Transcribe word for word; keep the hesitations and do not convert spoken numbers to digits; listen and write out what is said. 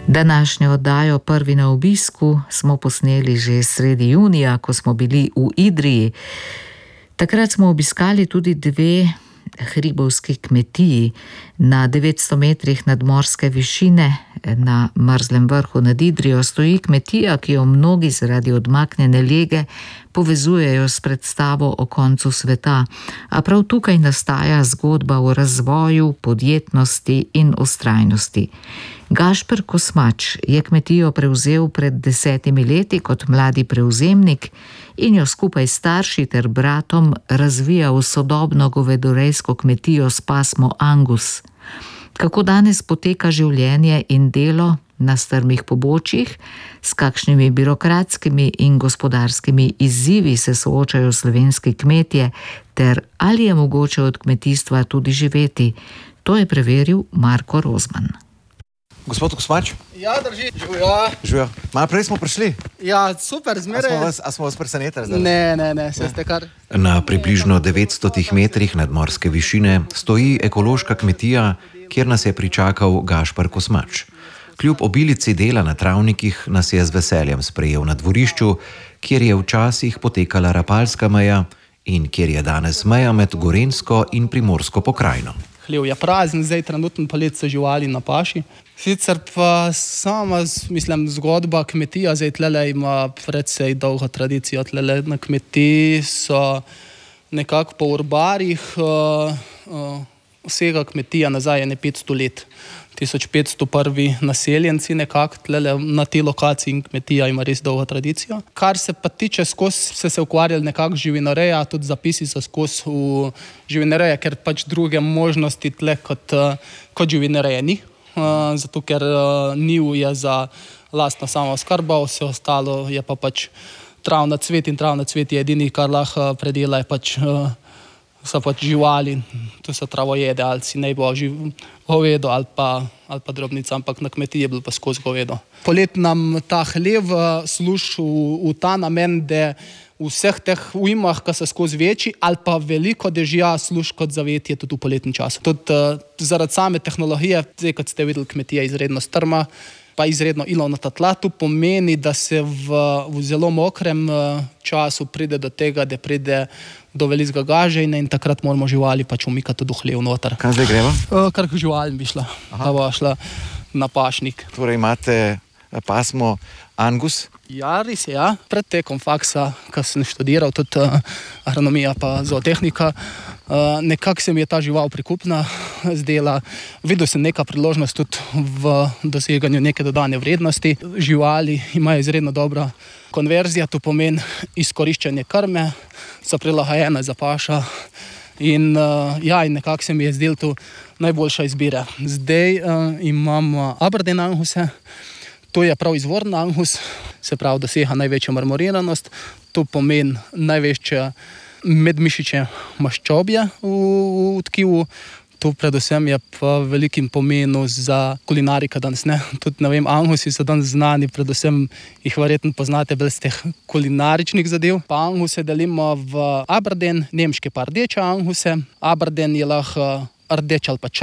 Današnjo oddajo Prvi na obisku smo posneli že sredi junija, ko smo bili v Idriji. Takrat smo obiskali tudi dve hribovski kmetiji. Na devetsto metrih nadmorske višine na Mrzlem vrhu nad Idrijo stoji kmetija, ki jo mnogi zaradi odmaknjene lege povezujejo s predstavo o koncu sveta. A prav tukaj nastaja zgodba o razvoju, podjetnosti in vztrajnosti. Gašper Kosmač je kmetijo prevzel pred desetimi leti kot mladi prevzemnik in jo skupaj s starši ter bratom razvija v sodobno govedorejsko kmetijo s pasmo Angus. Kako danes poteka življenje in delo na strmih pobočjih, s kakšnimi birokratskimi in gospodarskimi izzivi se soočajo slovenski kmetje ter ali je mogoče od kmetijstva tudi živeti, to je preveril Marko Rozman. Gospod Kosmač? Ja, drži, živijo. Živijo. Malo prej smo prišli. Ja, super, zmeraj. A smo vas, a smo vas presenetili? Zdaj? Ne, ne, ne, se ste kar... Na približno devetstotih metrih nadmorske višine stoji ekološka kmetija, kjer nas je pričakal Gašper Kosmač. Kljub obilici dela na travnikih nas je z veseljem sprejel na dvorišču, kjer je včasih potekala rapalska meja in kjer je danes meja med Gorenjsko in Primorsko pokrajino. Hlev je prazen, zdaj trenutno pa let so živali na paši. Sicer pa sama, mislim, zgodba kmetija, zdaj tlele ima precej dolgo tradicijo. Tlele na kmetiji so nekako po urbarjih uh, uh, vsega kmetija nazaj je ne petsto let. tisoč petsto prvi naseljenci nekako tlele na tej lokaciji in kmetija ima res dolgo tradicijo. Kar se pa tiče skozi, se se ukvarjali nekako živinoreja, tudi zapisi so skozi v živinoreja, ker pač druge možnosti tle kot, kot živinoreja ni. Uh, zato ker uh, niv je za lastno samooskrbo, vse ostalo je pa pač travna cvet in travna cvet je edini, kar lahko predela, je pač, uh, so pač živali, to so travojede, ali si ne bo živ, govedo ali pa, ali pa drobnica, ampak na kmetiji je bil pa skozi govedo. Polet nam ta hlev služi v, v ta namen, da v vseh teh ujmah, ki so skozi večji ali pa veliko dežja, služi kot zavetje tudi v poletnem času. Tudi uh, zaradi same tehnologije, zdaj kot ste videli, kmetija je izredno strma, pa izredno ilovnata tla, to pomeni, da se v, v zelo mokrem uh, času pride do tega, da pride do velikega gaženja in takrat moramo živali pač umikati tudi v hlev noter. Kaj zdaj greva? Uh, kar k živalim bi šla, da bo šla na pašnik. Torej imate pasmo Angus? Ja, res je, ja. Pred tekom faksa, ko sem študiral, tudi uh, agronomija pa zootehnika, uh, nekako se mi je ta žival prikupna zdela. Videl sem neka priložnost tudi v doseganju neke dodane vrednosti. Živali imajo izredno dobra konverzija, to pomeni izkoriščanje krme, so prilagojene za paša in, uh, ja, in nekako se mi je zdelo to najboljša izbira. Zdaj uh, imam Aberdeen Anguse. To je prav izvorni Angus, se pravi dosega največjo marmoriranost, to pomeni največje medmišiče maščobje v, v tkivu. To predvsem je pa velikim pomenu za kulinarika danes, ne. Tudi, ne vem, Angusi so danes znani, predvsem jih verjetno poznate bolj z teh kulinaričnih zadev. Pa Anguse delimo v Aberdeen, nemške pa rdeče Anguse. Aberdeen je lahko rdeč ali pa črn